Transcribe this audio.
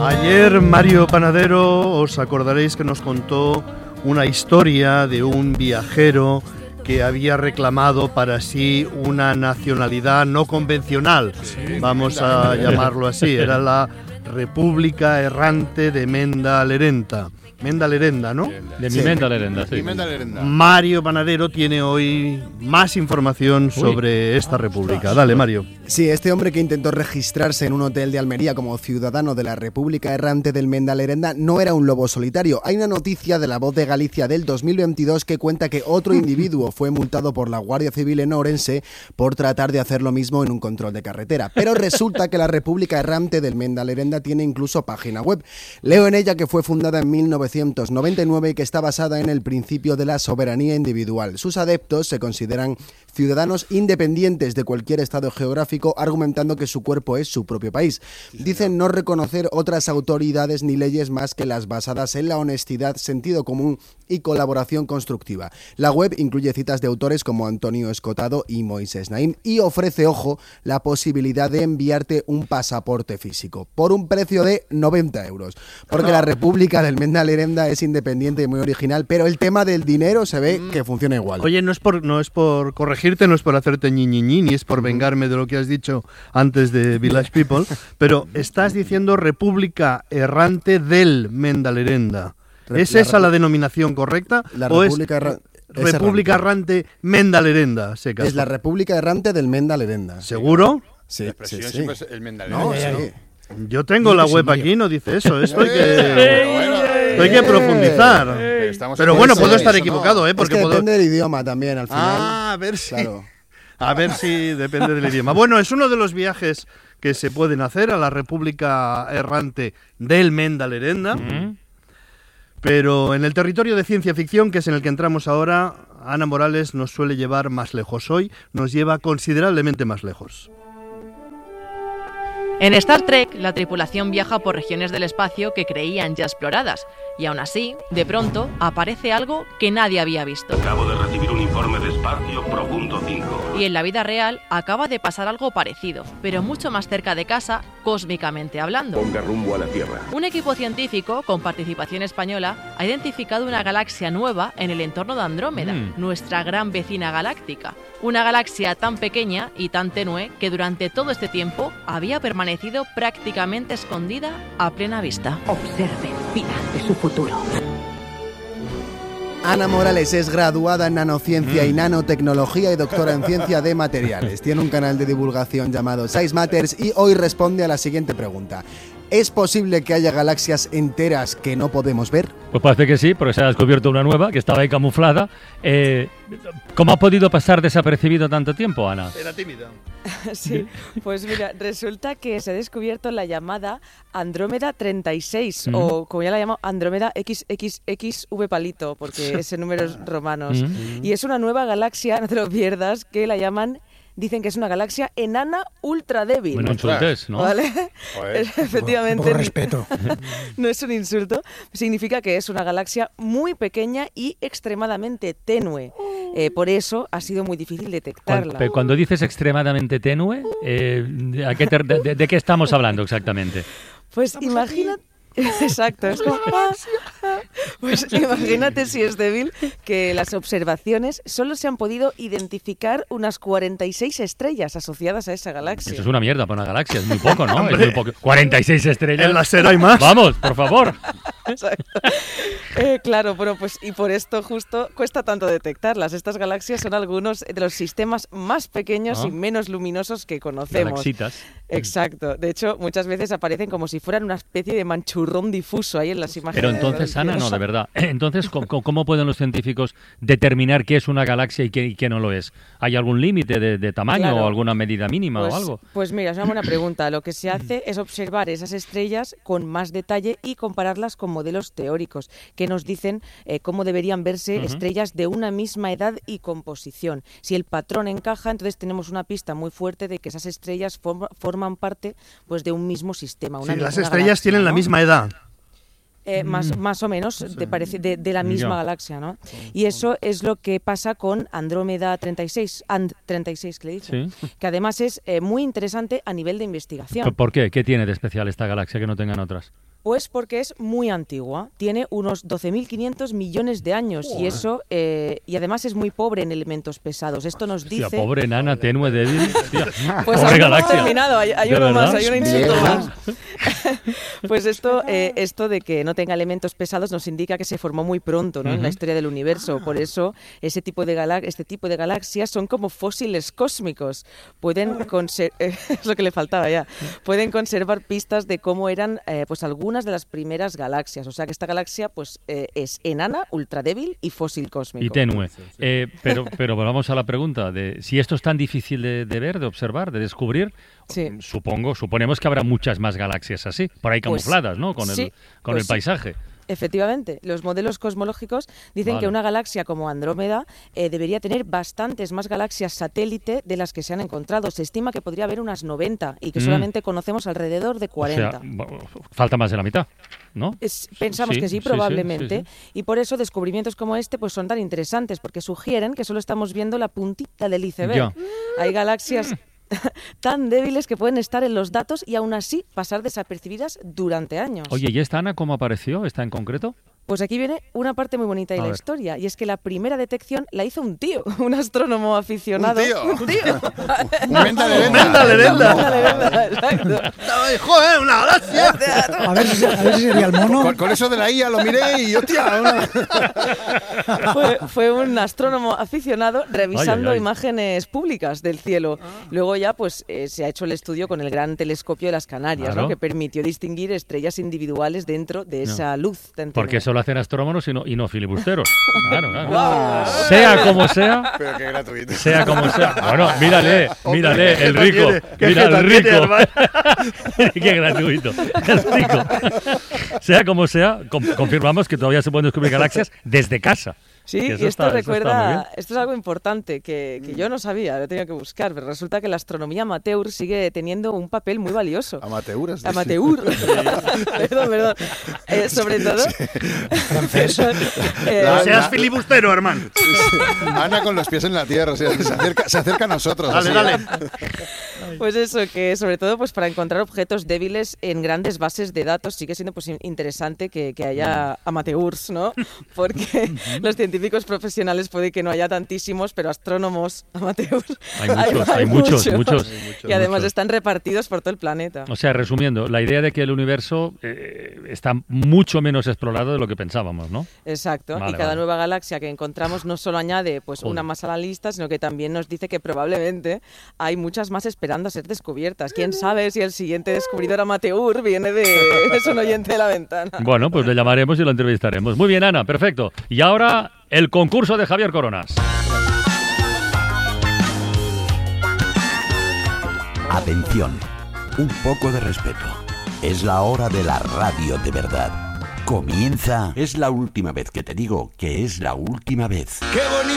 Ayer Mario Panadero, os acordaréis que nos contó una historia de un viajero que había reclamado para sí una nacionalidad no convencional, vamos a llamarlo así, era la República Errante de Menda Lerenda. Menda Lerenda, ¿no? De mi Menda Lerenda, sí. Mario Panadero tiene hoy más información sobre esta república. Dale, Mario. Sí, este hombre que intentó registrarse en un hotel de Almería como ciudadano de la República Errante del Menda Lerenda no era un lobo solitario. Hay una noticia de La Voz de Galicia del 2022 que cuenta que otro individuo fue multado por la Guardia Civil en Ourense por tratar de hacer lo mismo en un control de carretera. Pero resulta que la República Errante del Menda Lerenda tiene incluso página web. Leo en ella que fue fundada en 1999 y que está basada en el principio de la soberanía individual. Sus adeptos se consideran ciudadanos independientes de cualquier estado geográfico, argumentando que su cuerpo es su propio país. Dicen no reconocer otras autoridades ni leyes más que las basadas en la honestidad, sentido común y colaboración constructiva. La web incluye citas de autores como Antonio Escotado y Moisés Naim y ofrece, ojo, la posibilidad de enviarte un pasaporte físico por un precio de 90 euros. Porque la República del Menda Lerenda es independiente y muy original, pero el tema del dinero se ve que funciona igual. Oye, no es por corregirte, no es por hacerte ñiñiñi, ni es por vengarme de lo que has dicho antes de Village People, pero estás diciendo República Errante del Menda Lerenda. ¿Es esa la denominación correcta? La ¿O República es República Errante Menda Lerenda? Es la República Errante del Menda Lerenda. ¿Seguro? Sí, sí. El Menda No, Lerenda. sí. Yo tengo la web aquí, no dice eso. Esto hay que profundizar. Pero bueno, puedo estar equivocado, ¿eh? Porque es que depende del idioma también, al final. A ver si... Claro. A ver si depende del idioma. Bueno, es uno de los viajes que se pueden hacer a la República Errante del Menda Lerenda. Pero en el territorio de ciencia ficción, que es en el que entramos ahora, Ana Morales nos suele llevar más lejos. Hoy nos lleva considerablemente más lejos. En Star Trek, la tripulación viaja por regiones del espacio que creían ya exploradas, y aún así, de pronto, aparece algo que nadie había visto. Acabo de recibir un informe de espacio profundo 5. Y en la vida real acaba de pasar algo parecido, pero mucho más cerca de casa, cósmicamente hablando. Ponga rumbo a la Tierra. Un equipo científico, con participación española, ha identificado una galaxia nueva en el entorno de Andrómeda, nuestra gran vecina galáctica. Una galaxia tan pequeña y tan tenue que durante todo este tiempo había permanecido prácticamente escondida a plena vista. Observen, de su futuro. Ana Morales es graduada en nanociencia y nanotecnología y doctora en ciencia de materiales. Tiene un canal de divulgación llamado Size Matters y hoy responde a la siguiente pregunta. ¿Es posible que haya galaxias enteras que no podemos ver? Pues parece que sí, porque se ha descubierto una nueva que estaba ahí camuflada. ¿Cómo ha podido pasar desapercibido tanto tiempo, Ana? Era tímida. Sí, pues mira, resulta que se ha descubierto la llamada Andrómeda 36, o como ya la llamo, Andrómeda XXXV palito, porque ese número es romanos. Y es una nueva galaxia, no te lo pierdas, que la llaman... Dicen que es una galaxia enana ultra débil. Bueno, insultes, ¿no? ¿Vale? Efectivamente. Con respeto. No es un insulto. Significa que es una galaxia muy pequeña y extremadamente tenue. Por eso ha sido muy difícil detectarla. Cuando dices extremadamente tenue, ¿de qué estamos hablando exactamente? Pues imagínate... Exacto, es como... Pues imagínate si es débil que las observaciones solo se han podido identificar unas 46 estrellas asociadas a esa galaxia. Eso es una mierda para una galaxia, es muy poco, ¿no? Es muy poco. 46 estrellas. En la SER hay más. Vamos, por favor. Claro, bueno, pues y por esto justo cuesta tanto detectarlas. Estas galaxias son algunos de los sistemas más pequeños y menos luminosos que conocemos. Galaxitas. Exacto. De hecho, muchas veces aparecen como si fueran una especie de manchurrón difuso ahí en las imágenes. Pero entonces, Ana, no, de verdad. Entonces, ¿cómo pueden los científicos determinar qué es una galaxia y qué no lo es? ¿Hay algún límite de tamaño o alguna medida mínima o algo? Pues mira, es una buena pregunta. Lo que se hace es observar esas estrellas con más detalle y compararlas con modelos teóricos que nos dicen cómo deberían verse estrellas de una misma edad y composición. Si el patrón encaja, entonces tenemos una pista muy fuerte de que esas estrellas forman parte pues de un mismo sistema. Sí, las estrellas tienen la misma edad. Más o menos de la misma galaxia, ¿no? Y eso es lo que pasa con Andrómeda 36, And36 que le dicen, que además es muy interesante a nivel de investigación. ¿Por qué? ¿Qué tiene de especial esta galaxia que no tengan otras? Pues porque es muy antigua, tiene unos 12.500 millones de años y eso, y además es muy pobre en elementos pesados. Esto nos dice... Hostia, pobre enana, tenue, débil. Hostia, pues pobre aún no hemos galaxia. terminado, hay uno verdad? más, hay un insulto más. Pues esto de que no tenga elementos pesados nos indica que se formó muy pronto, ¿no? En la historia del universo. Por eso este tipo de galaxias son como fósiles cósmicos. Pueden es lo que le faltaba ya. Pueden conservar pistas de cómo eran pues algunas de las primeras galaxias. O sea que esta galaxia pues es enana, ultra débil y fósil cósmico. Y tenue. Pero volvamos a la pregunta de si esto es tan difícil de ver, de observar, de descubrir. Sí. Suponemos que habrá muchas más galaxias así, por ahí camufladas, ¿no? Con el paisaje. Efectivamente, los modelos cosmológicos dicen que una galaxia como Andrómeda debería tener bastantes más galaxias satélite de las que se han encontrado. Se estima que podría haber unas 90 y que solamente conocemos alrededor de 40. O sea, falta más de la mitad, ¿no? Pensamos que sí, probablemente. Y por eso descubrimientos como este pues son tan interesantes, porque sugieren que solo estamos viendo la puntita del iceberg. Hay galaxias tan débiles que pueden estar en los datos y aún así pasar desapercibidas durante años. Oye, ¿y esta Ana cómo apareció? ¿Esta en concreto? Pues aquí viene una parte muy bonita de la historia, y es que la primera detección la hizo un tío, un astrónomo aficionado. ¿Un tío? ¡Venda Lerenda! Exacto. ¡Joder, una galaxia! A ver si sería el mono. Con eso de la IA lo miré y hostia. Fue un astrónomo aficionado revisando imágenes públicas del cielo. Luego ya pues se ha hecho el estudio con el gran telescopio de las Canarias, ¿no? Que permitió distinguir estrellas individuales dentro de esa luz tan Porque tenue. eso lo hacen astrónomos y no filibusteros. Claro. Sea como sea. Pero qué gratuito. Sea como sea. Bueno, mírale, el rico. Mira el rico. Qué gratuito. El rico. Sea como sea, confirmamos que todavía se pueden descubrir galaxias desde casa. Sí, y esto recuerda, esto es algo importante que yo no sabía, lo tenía que buscar, pero resulta que la astronomía amateur sigue teniendo un papel muy valioso. Amateur. Perdón. Sobre todo... Francés. No seas filibustero, hermano. Ana con los pies en la tierra, o sea, se acerca a nosotros. Dale. Pues eso, que sobre todo pues para encontrar objetos débiles en grandes bases de datos sigue siendo pues interesante que haya amateurs, ¿no? Porque los científicos profesionales puede que no haya tantísimos, pero astrónomos amateurs hay muchos. Y además están repartidos por todo el planeta. O sea, resumiendo, la idea de que el universo está mucho menos explorado de lo que pensábamos, ¿no? Exacto. Y cada nueva galaxia que encontramos no solo añade pues una más a la lista, sino que también nos dice que probablemente hay muchas más esperando a ser descubiertas. ¿Quién sabe si el siguiente descubridor amateur viene es un oyente de La Ventana? Bueno, pues le llamaremos y lo entrevistaremos. Muy bien, Ana, perfecto. Y ahora, el concurso de Javier Coronas. Atención, un poco de respeto. Es la hora de la radio de verdad. Comienza. Es la última vez que te digo que es la última vez. ¡Qué bonito!